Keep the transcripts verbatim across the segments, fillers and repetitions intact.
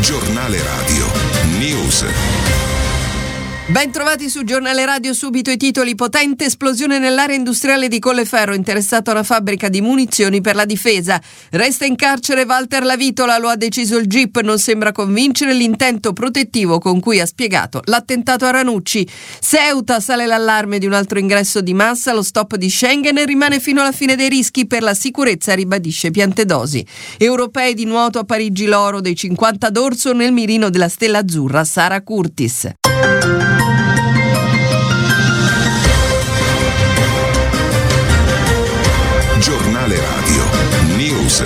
Giornale Radio News. Ben trovati su Giornale Radio, subito i titoli. Potente esplosione nell'area industriale di Colleferro, interessata una fabbrica di munizioni per la difesa. Resta in carcere Walter Lavitola, lo ha deciso il G I P, non sembra convincere l'intento protettivo con cui ha spiegato l'attentato a Ranucci. Ceuta, sale l'allarme di un altro ingresso di massa, lo stop di Schengen rimane fino alla fine dei rischi per la sicurezza, ribadisce Piantedosi. Europei di nuoto a Parigi, l'oro dei cinquanta d'orso nel mirino della stella azzurra Sara Curtis. Giornale Radio News.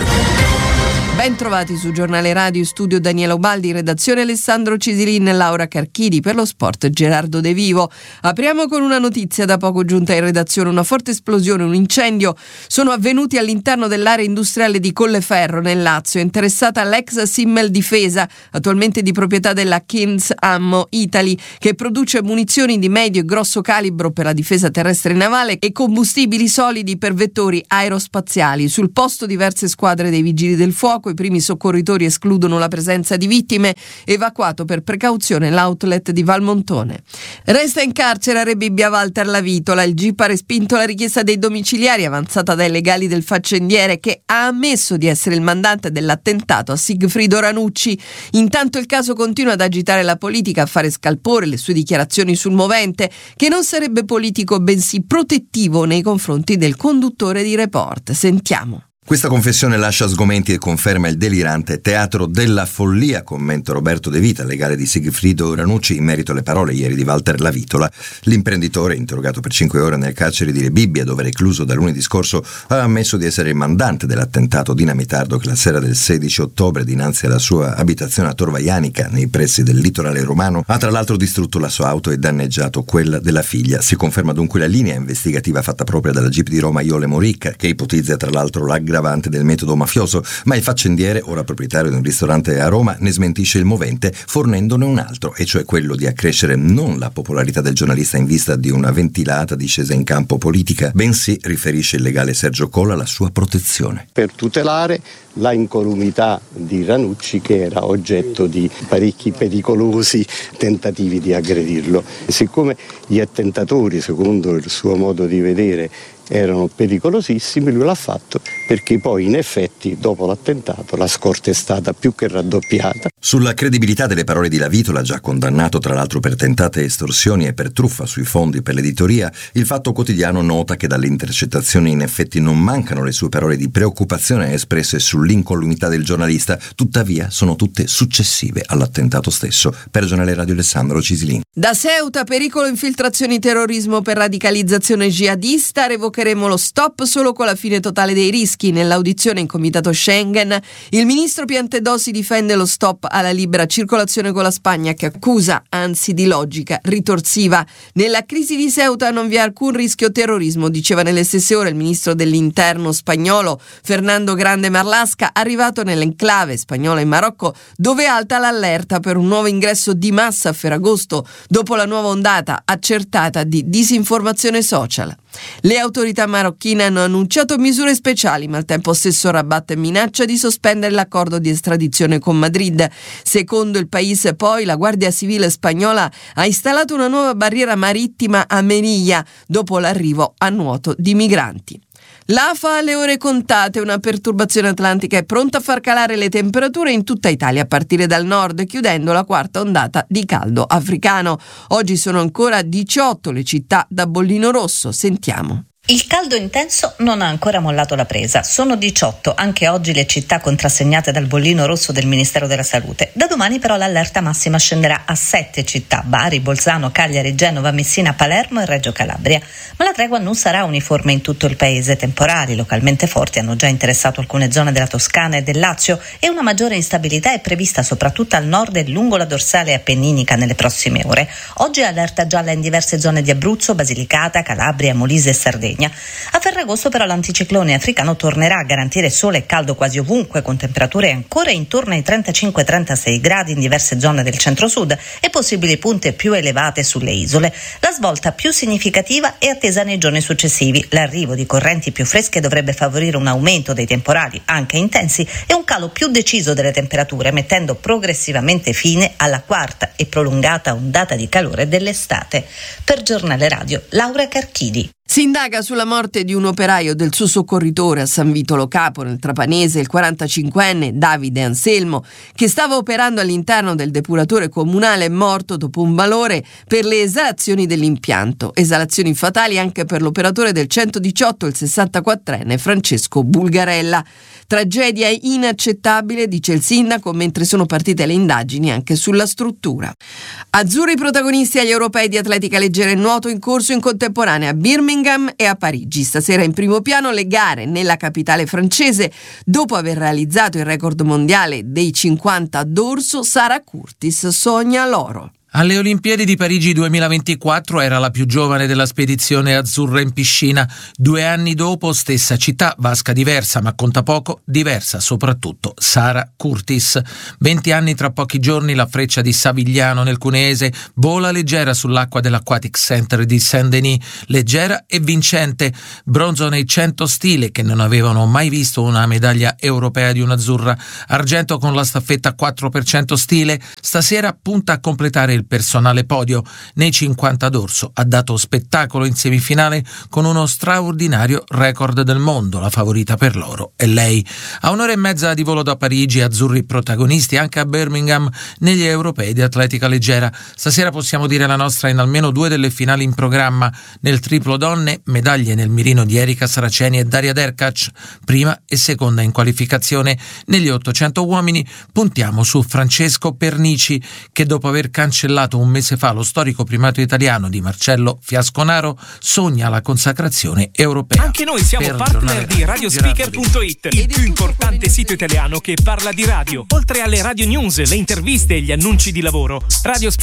Ben trovati su Giornale Radio, studio Daniela Ubaldi, redazione Alessandro Cisilin, Laura Carchidi, per lo sport Gerardo De Vivo. Apriamo con una notizia da poco giunta in redazione: una forte esplosione, un incendio sono avvenuti all'interno dell'area industriale di Colleferro nel Lazio, interessata l'ex Simmel Difesa, attualmente di proprietà della Kins Ammo Italy, che produce munizioni di medio e grosso calibro per la difesa terrestre e navale e combustibili solidi per vettori aerospaziali. Sul posto diverse squadre dei vigili del fuoco. I primi soccorritori escludono la presenza di vittime, evacuato per precauzione l'outlet di Valmontone. Resta in carcere a Rebibbia Walter Lavitola. Il G I P ha respinto la richiesta dei domiciliari avanzata dai legali del faccendiere, che ha ammesso di essere il mandante dell'attentato a Sigfrido Ranucci. Intanto il caso continua ad agitare la politica, a fare scalpore le sue dichiarazioni sul movente, che non sarebbe politico bensì protettivo nei confronti del conduttore di Report. Sentiamo. Questa confessione lascia sgomenti e conferma il delirante teatro della follia, commenta Roberto De Vita, legale di Sigfrido Ranucci, in merito alle parole ieri di Walter Lavitola. L'imprenditore, interrogato per cinque ore nel carcere di Rebibbia, dove recluso da lunedì scorso, ha ammesso di essere il mandante dell'attentato dinamitardo che la sera del sedici ottobre, dinanzi alla sua abitazione a Torvaianica, nei pressi del litorale romano, ha tra l'altro distrutto la sua auto e danneggiato quella della figlia. Si conferma dunque la linea investigativa fatta propria dalla G I P di Roma Iole Moricca, che ipotizza tra l'altro l'aggravante del metodo mafioso, ma il faccendiere, ora proprietario di un ristorante a Roma, ne smentisce il movente fornendone un altro, e cioè quello di accrescere non la popolarità del giornalista in vista di una ventilata discesa in campo politica, bensì, riferisce il legale Sergio Colla, la sua protezione. Per tutelare la incolumità di Ranucci, che era oggetto di parecchi pericolosi tentativi di aggredirlo. E siccome gli attentatori, secondo il suo modo di vedere, erano pericolosissimi, lui l'ha fatto perché poi in effetti dopo l'attentato la scorta è stata più che raddoppiata. Sulla credibilità delle parole di Lavitola, già condannato tra l'altro per tentate estorsioni e per truffa sui fondi per l'editoria, il Fatto Quotidiano nota che dalle intercettazioni in effetti non mancano le sue parole di preoccupazione espresse sull'incolumità del giornalista, tuttavia sono tutte successive all'attentato stesso. Per Giornale Radio Alessandro Cisilin. Da Ceuta, pericolo infiltrazioni, terrorismo per radicalizzazione jihadista, revocheremo lo stop solo con la fine totale dei rischi. Nell'audizione in comitato Schengen, il ministro Piantedosi difende lo stop alla libera circolazione con la Spagna, che accusa anzi di logica ritorsiva. Nella crisi di Ceuta non vi è alcun rischio terrorismo, diceva nelle stesse ore il ministro dell'interno spagnolo Fernando Grande Marlaska, arrivato nell'enclave spagnola in Marocco, dove è alta l'allerta per un nuovo ingresso di massa a Ferragosto dopo la nuova ondata accertata di disinformazione social. Le autorità marocchine hanno annunciato misure speciali, ma al tempo stesso Rabat minaccia di sospendere l'accordo di estradizione con Madrid. Secondo il País, poi, la Guardia Civile spagnola ha installato una nuova barriera marittima a Melilla dopo l'arrivo a nuoto di migranti. L'A F A alle ore contate, una perturbazione atlantica è pronta a far calare le temperature in tutta Italia a partire dal nord, chiudendo la quarta ondata di caldo africano. Oggi sono ancora diciotto le città da bollino rosso. Sentiamo. Il caldo intenso non ha ancora mollato la presa. Sono diciotto anche oggi le città contrassegnate dal bollino rosso del Ministero della Salute. Da domani però l'allerta massima scenderà a sette città: Bari, Bolzano, Cagliari, Genova, Messina, Palermo e Reggio Calabria. Ma la tregua non sarà uniforme in tutto il paese. Temporali localmente forti hanno già interessato alcune zone della Toscana e del Lazio, e una maggiore instabilità è prevista soprattutto al nord e lungo la dorsale appenninica nelle prossime ore. Oggi è allerta gialla in diverse zone di Abruzzo, Basilicata, Calabria, Molise e Sardegna. Sardegna. A Ferragosto però l'anticiclone africano tornerà a garantire sole e caldo quasi ovunque, con temperature ancora intorno ai trentacinque trentasei gradi in diverse zone del centro-sud e possibili punte più elevate sulle isole. La svolta più significativa è attesa nei giorni successivi. L'arrivo di correnti più fresche dovrebbe favorire un aumento dei temporali, anche intensi, e un calo più deciso delle temperature, mettendo progressivamente fine alla quarta e prolungata ondata di calore dell'estate. Per Giornale Radio, Laura Carchidi. Si indaga sulla morte di un operaio del suo soccorritore a San Vitolo Capo, nel Trapanese, il quarantacinquenne Davide Anselmo, che stava operando all'interno del depuratore comunale, è morto dopo un malore per le esalazioni dell'impianto. Esalazioni fatali anche per l'operatore del centodiciotto, il sessantaquattrenne Francesco Bulgarella. Tragedia inaccettabile, dice il sindaco, mentre sono partite le indagini anche sulla struttura. Azzurri protagonisti agli europei di atletica leggera e nuoto in corso in contemporanea a Birmingham e a Parigi. Stasera in primo piano le gare nella capitale francese. Dopo aver realizzato il record mondiale dei cinquanta a dorso, Sara Curtis sogna l'oro. Alle Olimpiadi di Parigi duemilaventiquattro era la più giovane della spedizione azzurra in piscina. Due anni dopo, stessa città, vasca diversa, ma conta poco, diversa soprattutto Sara Curtis. Venti anni tra pochi giorni, la Freccia di Savigliano nel Cuneese vola leggera sull'acqua dell'Aquatic Center di Saint-Denis, leggera e vincente. Bronzo nei cento stile, che non avevano mai visto una medaglia europea di un'azzurra. Argento con la staffetta quattro per cento stile. Stasera punta a completare il personale podio. Nei cinquanta dorso ha dato spettacolo in semifinale con uno straordinario record del mondo. La favorita per l'oro è lei. A un'ora e mezza di volo da Parigi, azzurri protagonisti anche a Birmingham negli europei di atletica leggera. Stasera possiamo dire la nostra in almeno due delle finali in programma. Nel triplo donne, medaglie nel mirino di Erika Saraceni e Daria Derkac, prima e seconda in qualificazione. Negli ottocento uomini puntiamo su Francesco Pernici, che dopo aver cancellato un mese fa lo storico primato italiano di Marcello Fiasconaro sogna la consacrazione europea. Anche noi siamo per partner di radiospeaker punto it, il più importante sito italiano che parla di radio. Oltre alle radio news, le interviste e gli annunci di lavoro, Radiospeaker